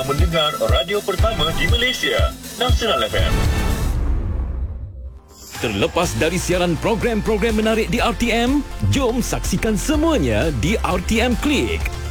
sedang mendengar radio pertama di Malaysia, Nasional FM. Terlepas dari siaran program-program menarik di RTM, jom saksikan semuanya di RTM Klik.